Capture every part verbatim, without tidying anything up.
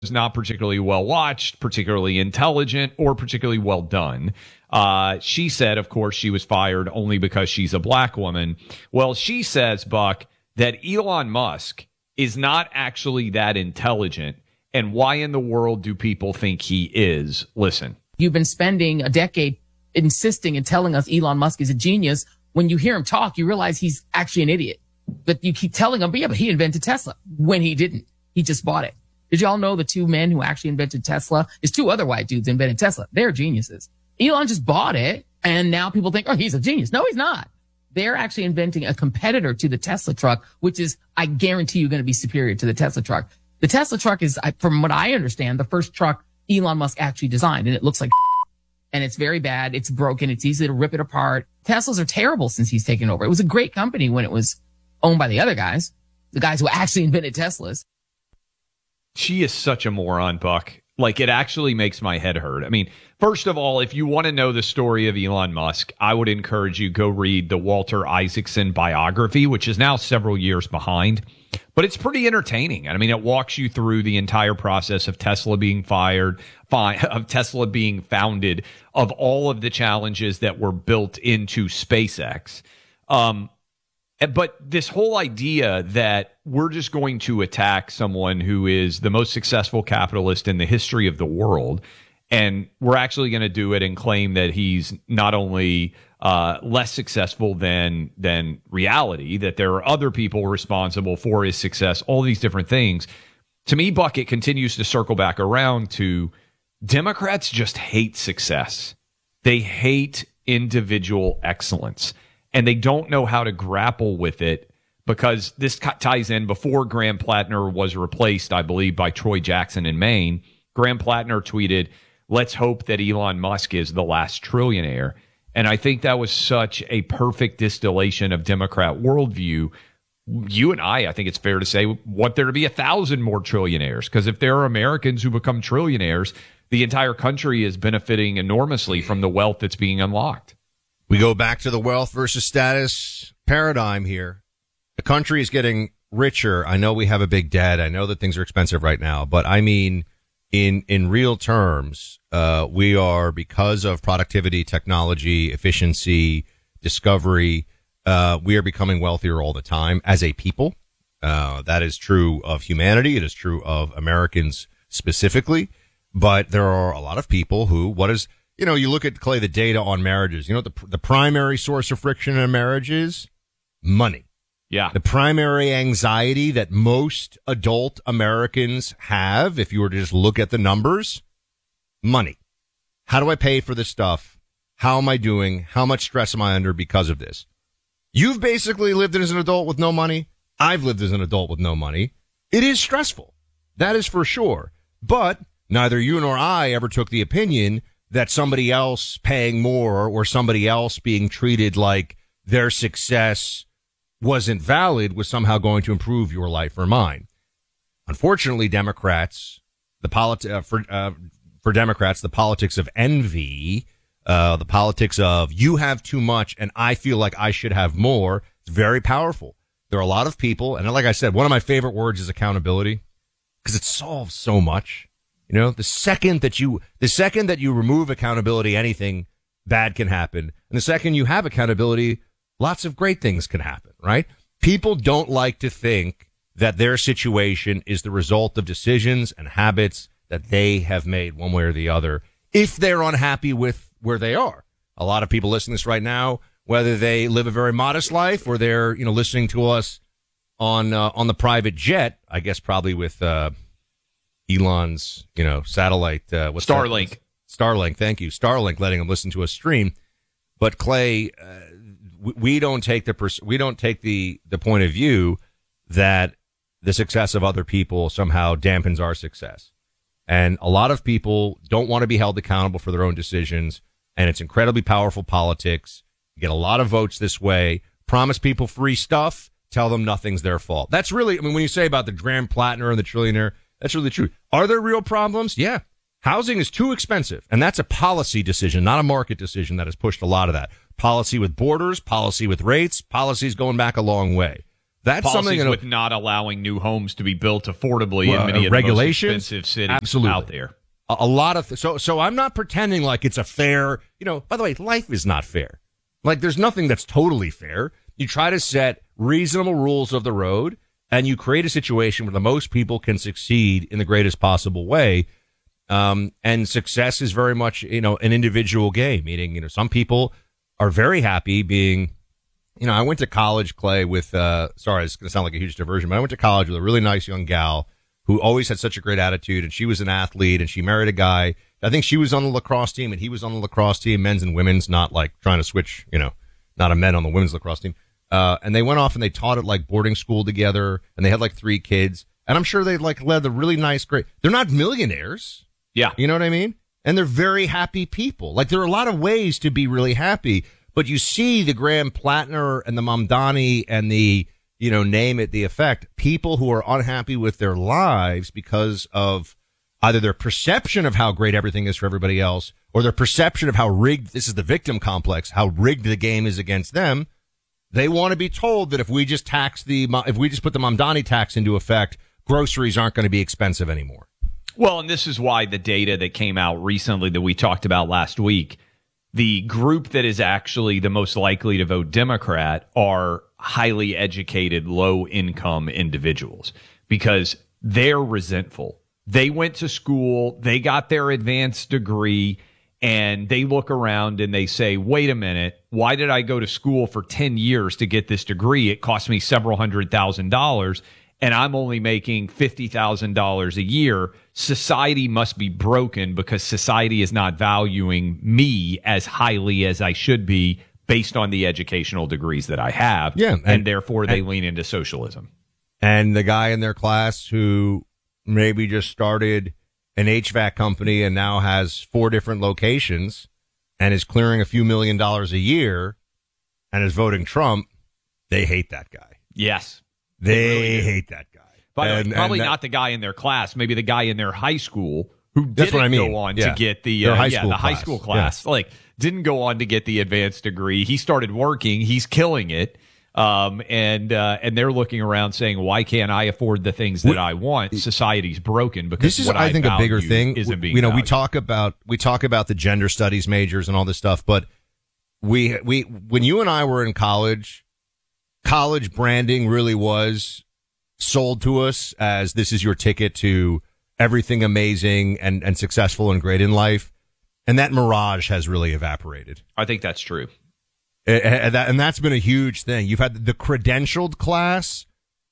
not particularly well watched, particularly intelligent, or particularly well done. Uh, she said, of course, she was fired only because she's a black woman. Well, she says, Buck, that Elon Musk is not actually that intelligent. And why in the world do people think he is? Listen. You've been spending a decade insisting and telling us Elon Musk is a genius. When you hear him talk, you realize he's actually an idiot. But you keep telling him, but yeah, but he invented Tesla, when he didn't. He just bought it. Did y'all know the two men who actually invented Tesla? There's two other white dudes invented Tesla. They're geniuses. Elon just bought it, and now people think, oh, he's a genius. No, he's not. They're actually inventing a competitor to the Tesla truck, which is, I guarantee you, going to be superior to the Tesla truck. The Tesla truck is, from what I understand, the first truck Elon Musk actually designed, and it looks like and it's very bad. It's broken. It's easy to rip it apart. Teslas are terrible since he's taken over. It was a great company when it was owned by the other guys, the guys who actually invented Teslas. She is such a moron, Buck. Like, it actually makes my head hurt. I mean, first of all, if you want to know the story of Elon Musk, I would encourage you go read the Walter Isaacson biography, which is now several years behind. But it's pretty entertaining. I mean, it walks you through the entire process of Tesla being fired, of Tesla being founded, of all of the challenges that were built into SpaceX. Um, but this whole idea that we're just going to attack someone who is the most successful capitalist in the history of the world, and we're actually going to do it and claim that he's not only uh, less successful than than reality, that there are other people responsible for his success, all these different things. To me, Bucket continues to circle back around to Democrats just hate success. They hate individual excellence, and they don't know how to grapple with it, because this ties in before Graham Plattner was replaced, I believe, by Troy Jackson in Maine. Graham Plattner tweeted, "Let's hope that Elon Musk is the last trillionaire." And I think that was such a perfect distillation of Democrat worldview. You and I, I think it's fair to say, want there to be a thousand more trillionaires, because if there are Americans who become trillionaires, the entire country is benefiting enormously from the wealth that's being unlocked. We go back to the wealth versus status paradigm here. The country is getting richer. I know we have a big debt. I know that things are expensive right now, but I mean, in in real terms, uh, we are, because of productivity, technology, efficiency, discovery, uh, we are becoming wealthier all the time as a people. Uh, that is true of humanity. It is true of Americans specifically. But there are a lot of people who, what is, you know, you look at, Clay, the data on marriages. You know what the, the primary source of friction in a marriage is? Money. Yeah. The primary anxiety that most adult Americans have, if you were to just look at the numbers, money. How do I pay for this stuff? How am I doing? How much stress am I under because of this? You've basically lived as an adult with no money. I've lived as an adult with no money. It is stressful. That is for sure. But neither you nor I ever took the opinion that somebody else paying more or somebody else being treated like their success wasn't valid was somehow going to improve your life or mine. Unfortunately, Democrats, the politi- uh, for uh, for Democrats, the politics of envy, uh, the politics of you have too much and I feel like I should have more, it's very powerful. There are a lot of people, and like I said, one of my favorite words is accountability, because it solves so much. You know, the second that you the second that you remove accountability, anything bad can happen, and the second you have accountability, lots of great things can happen, right? People don't like to think that their situation is the result of decisions and habits that they have made one way or the other, if they're unhappy with where they are. A lot of people listening to this right now, whether they live a very modest life or they're, you know, listening to us on uh, on the private jet, I guess probably with uh, Elon's, you know, satellite. Uh, what's Starlink. That? Starlink, thank you. Starlink letting them listen to us stream. But Clay, uh, we don't take the pers- we don't take the the point of view that the success of other people somehow dampens our success. And a lot of people don't want to be held accountable for their own decisions, and it's incredibly powerful politics. You get a lot of votes this way. Promise people free stuff, tell them nothing's their fault. That's really, I mean, when you say about the Graham Plattner and the trillionaire, that's really true. Are there real problems? Yeah. Housing is too expensive, and that's a policy decision, not a market decision, that has pushed a lot of that. Policy with borders, policy with rates, policies going back a long way. That's Policies something with not allowing new homes to be built affordably well, in many uh, of regulations? the most expensive cities Absolutely. out there. A, a lot of th- so so I'm not pretending like it's a fair. You know, by the way, life is not fair. Like there's nothing that's totally fair. You try to set reasonable rules of the road, and you create a situation where the most people can succeed in the greatest possible way. Um, and success is very much, you know, an individual game, meaning, you know, some people are very happy being, you know, I went to college, Clay, with, uh, sorry, it's going to sound like a huge diversion, but I went to college with a really nice young gal who always had such a great attitude, and she was an athlete, and she married a guy. I think she was on the lacrosse team, and he was on the lacrosse team, men's and women's, not like trying to switch, you know, not a men on the women's lacrosse team. Uh, and they went off and they taught at like boarding school together, and they had like three kids. And I'm sure they like led a really nice, great, they're not millionaires. Yeah. You know what I mean? And they're very happy people. Like there are a lot of ways to be really happy, but you see the Graham Plattner and the Mamdani and the, you know, name it, the effect, people who are unhappy with their lives because of either their perception of how great everything is for everybody else or their perception of how rigged, this is the victim complex, how rigged the game is against them. They want to be told that if we just tax the, if we just put the Mamdani tax into effect, groceries aren't going to be expensive anymore. Well, and this is why the data that came out recently that we talked about last week, the group that is actually the most likely to vote Democrat are highly educated, low-income individuals because they're resentful. They went to school, they got their advanced degree, and they look around and they say, wait a minute, why did I go to school for ten years to get this degree? It cost me several hundred thousand dollars, and I'm only making fifty thousand dollars a year. Society must be broken because society is not valuing me as highly as I should be based on the educational degrees that I have. Yeah, and, and therefore they and, lean into socialism. And the guy in their class who maybe just started an H V A C company and now has four different locations and is clearing a few million dollars a year and is voting Trump, they hate that guy. Yes. They, they really hate that guy. By the way, And- probably and that- not the guy in their class, maybe the guy in their high school who That's didn't what I mean. go on Yeah. to get the Their uh, high yeah, school the high class. school class. Like didn't go on to get the advanced degree. He started working. He's killing it. Um, and uh, and they're looking around saying, why can't I afford the things that We- I want? Society's broken because This is, what I think, a bigger value thing. isn't being you know, we valued. talk about we talk about the gender studies majors and all this stuff, but we we when you and I were in college, college branding really was sold to us as this is your ticket to everything amazing and, and successful and great in life. And that mirage has really evaporated. I think that's true. And, and that, and that's been a huge thing. You've had the credentialed class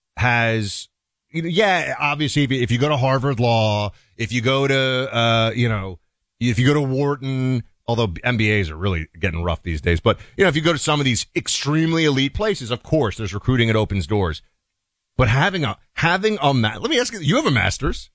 has, you know, yeah, obviously if you, if you go to Harvard Law, if you go to, uh, you know, if you go to Wharton, although M B As are really getting rough these days, but you know, if you go to some of these extremely elite places, of course, there's recruiting that opens doors. But having a, having a, ma- let me ask you, you have a master's.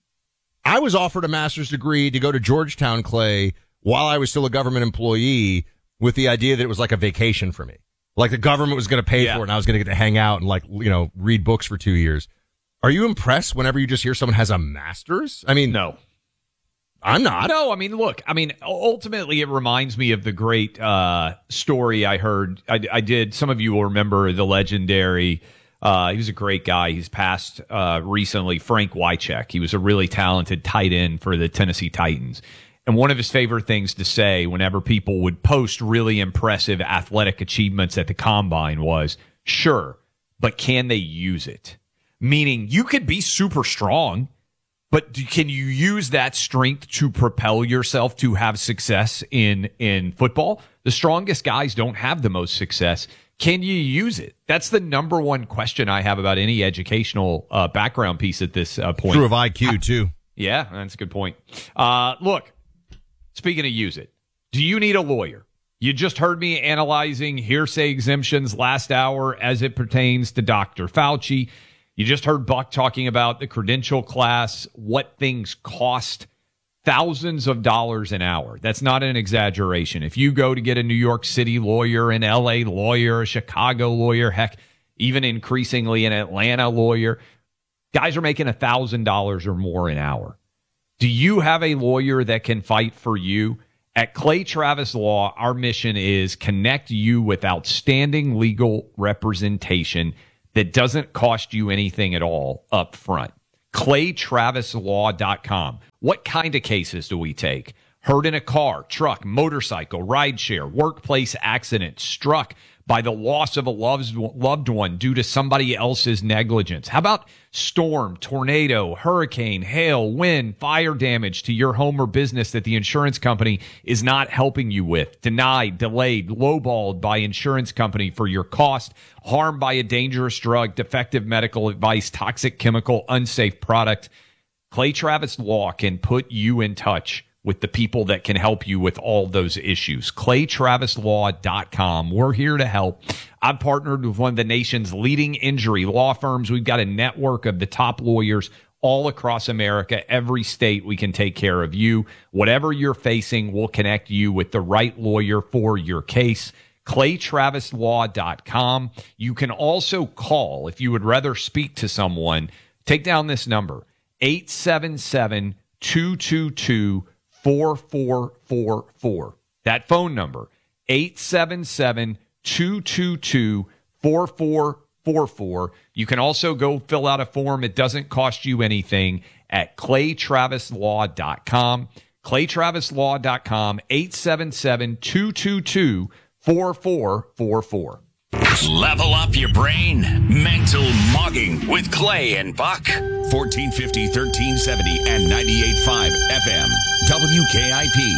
I was offered a master's degree to go to Georgetown, Clay, while I was still a government employee with the idea that it was like a vacation for me. Like the government was going to pay Yeah. for it and I was going to get to hang out and like, you know, read books for two years. Are you impressed whenever you just hear someone has a master's? I mean, No. I'm not. No, I mean, look, I mean, ultimately, it reminds me of the great uh, story I heard. I, I did. Some of you will remember the legendary. Uh, he was a great guy. He's passed uh, recently. Frank Wycheck. He was a really talented tight end for the Tennessee Titans. And one of his favorite things to say whenever people would post really impressive athletic achievements at the combine was, sure, but can they use it? Meaning you could be super strong, but do, can you use that strength to propel yourself to have success in, in football? The strongest guys don't have the most success. Can you use it? That's the number one question I have about any educational uh, background piece at this uh, point. True of I Q too. Yeah, that's a good point. Uh, look, speaking of use it, do you need a lawyer? You just heard me analyzing hearsay exemptions last hour as it pertains to Doctor Fauci. You just heard Buck talking about the credential class, what things cost thousands of dollars an hour. That's not an exaggeration. If you go to get a New York City lawyer, an L A lawyer, a Chicago lawyer, heck, even increasingly an Atlanta lawyer, guys are making one thousand dollars or more an hour. Do you have a lawyer that can fight for you? At Clay Travis Law, our mission is connect you with outstanding legal representation that doesn't cost you anything at all up front. clay travis law dot com. What kind of cases do we take? Hurt in a car, truck, motorcycle, rideshare, workplace accident, struck by the loss of a loved loved one due to somebody else's negligence. How about storm, tornado, hurricane, hail, wind, fire damage to your home or business that the insurance company is not helping you with? Denied, delayed, lowballed by insurance company for your cost, harmed by a dangerous drug, defective medical advice, toxic chemical, unsafe product. Clay Travis Law can put you in touch with the people that can help you with all those issues. clay travis law dot com. We're here to help. I've partnered with one of the nation's leading injury law firms. We've got a network of the top lawyers all across America. Every state, we can take care of you. Whatever you're facing, we'll connect you with the right lawyer for your case. clay travis law dot com. You can also call, if you would rather speak to someone, take down this number, eight seven seven, two two two, four four four four. That phone number, eight seven seven, two two two, four four four four. You can also go fill out a form. It doesn't cost you anything at clay travis law dot com. clay travis law dot com, eight seven seven, two two two, four four four four. Level up your brain. Mental Mogging with Clay and Buck. fourteen fifty, thirteen seventy, and ninety-eight point five F M. W K I P.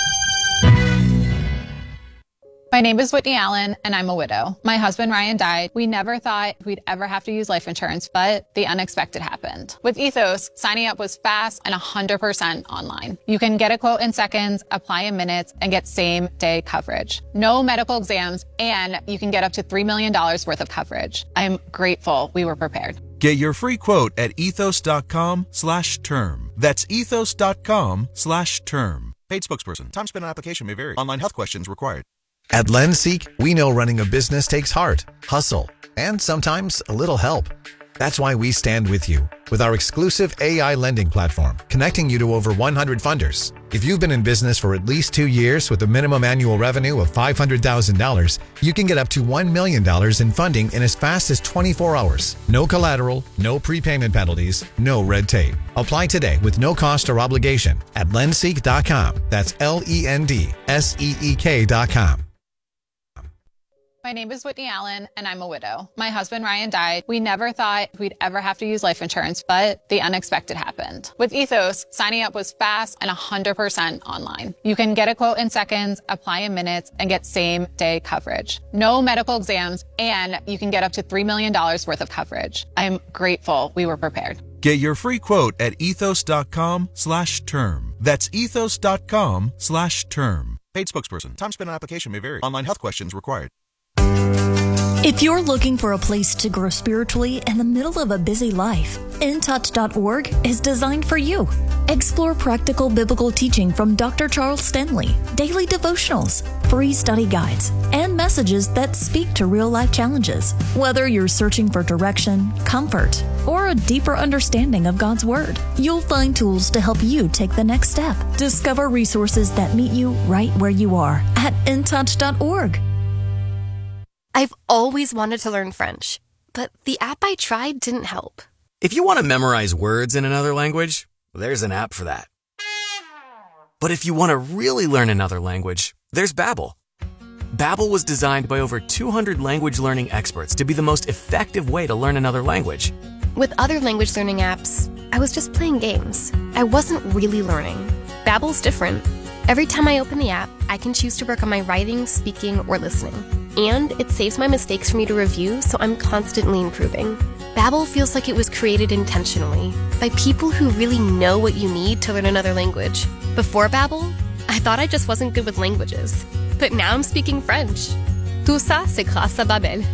My name is Whitney Allen, and I'm a widow. My husband, Ryan, died. We never thought we'd ever have to use life insurance, but the unexpected happened. With Ethos, signing up was fast and one hundred percent online. You can get a quote in seconds, apply in minutes, and get same-day coverage. No medical exams, and you can get up to three million dollars worth of coverage. I'm grateful we were prepared. Get your free quote at ethos.com slash term. That's ethos.com slash term. Paid spokesperson. Time spent on application may vary. Online health questions required. At LendSeek, we know running a business takes heart, hustle, and sometimes a little help. That's why we stand with you with our exclusive A I lending platform, connecting you to over one hundred funders. If you've been in business for at least two years with a minimum annual revenue of five hundred thousand dollars, you can get up to one million dollars in funding in as fast as twenty-four hours. No collateral, no prepayment penalties, no red tape. Apply today with no cost or obligation at lendseek dot com. That's L E N D S E E K dot com. My name is Whitney Allen, and I'm a widow. My husband, Ryan, died. We never thought we'd ever have to use life insurance, but the unexpected happened. With Ethos, signing up was fast and one hundred percent online. You can get a quote in seconds, apply in minutes, and get same-day coverage. No medical exams, and you can get up to three million dollars worth of coverage. I'm grateful we were prepared. Get your free quote at ethos.com slash term. That's ethos.com slash term. Paid spokesperson. Time spent on application may vary. Online health questions required. If you're looking for a place to grow spiritually in the middle of a busy life, in touch dot org is designed for you. Explore practical biblical teaching from Doctor Charles Stanley, daily devotionals, free study guides, and messages that speak to real-life challenges. Whether you're searching for direction, comfort, or a deeper understanding of God's Word, you'll find tools to help you take the next step. Discover resources that meet you right where you are at in touch dot org. I've always wanted to learn French, but the app I tried didn't help. If you want to memorize words in another language, there's an app for that. But if you want to really learn another language, there's Babbel. Babbel was designed by over two hundred language learning experts to be the most effective way to learn another language. With other language learning apps, I was just playing games. I wasn't really learning. Babbel's different. Every time I open the app, I can choose to work on my writing, speaking, or listening. And it saves my mistakes for me to review, so I'm constantly improving. Babbel feels like it was created intentionally by people who really know what you need to learn another language. Before Babbel, I thought I just wasn't good with languages. But now I'm speaking French. Tout ça, c'est grâce à Babbel.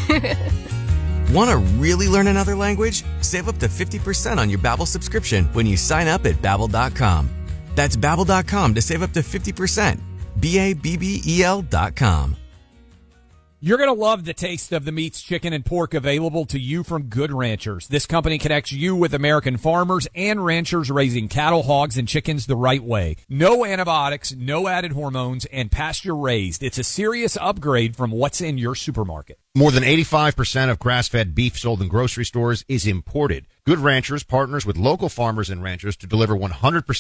Want to really learn another language? Save up to fifty percent on your Babbel subscription when you sign up at babbel dot com. That's babbel dot com to save up to fifty percent. B A B B E L dot com. You're going to love the taste of the meats, chicken, and pork available to you from Good Ranchers. This company connects you with American farmers and ranchers raising cattle, hogs, and chickens the right way. No antibiotics, no added hormones, and pasture raised. It's a serious upgrade from what's in your supermarket. More than eighty-five percent of grass-fed beef sold in grocery stores is imported. Good Ranchers partners with local farmers and ranchers to deliver one hundred percent